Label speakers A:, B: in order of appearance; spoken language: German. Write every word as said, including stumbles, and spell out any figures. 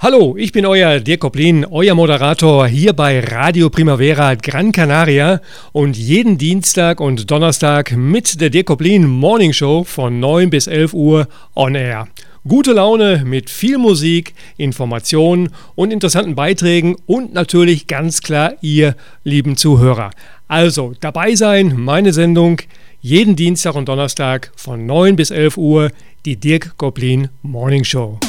A: Hallo, ich bin euer Dirk Koplin, euer Moderator hier bei Radio Primavera Gran Canaria und jeden Dienstag und Donnerstag mit der Dirk Koplin Morning Show von neun bis elf Uhr on air. Gute Laune mit viel Musik, Informationen und interessanten Beiträgen und natürlich ganz klar ihr lieben Zuhörer. Also dabei sein, meine Sendung, jeden Dienstag und Donnerstag von neun bis elf Uhr, die Dirk Koplin Morning Show.